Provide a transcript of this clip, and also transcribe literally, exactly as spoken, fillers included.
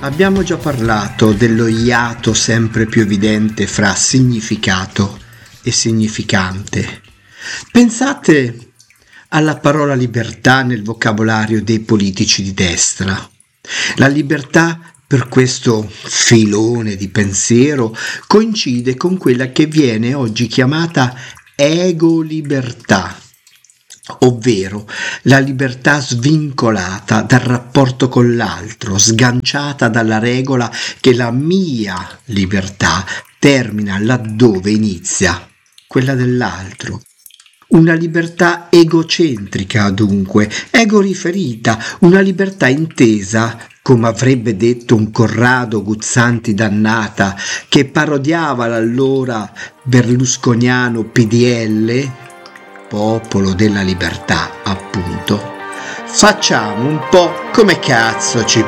Abbiamo già parlato dello iato sempre più evidente fra significato e significante. Pensate alla parola libertà nel vocabolario dei politici di destra. La libertà per questo filone di pensiero coincide con quella che viene oggi chiamata ego-libertà, ovvero la libertà svincolata dal rapporto con l'altro, sganciata dalla regola che la mia libertà termina laddove inizia quella dell'altro. Una libertà egocentrica, dunque, ego-riferita, una libertà intesa, come avrebbe detto un Corrado Guzzanti dannata, che parodiava l'allora berlusconiano P D L, Popolo della Libertà, appunto. Facciamo un po' come cazzo ci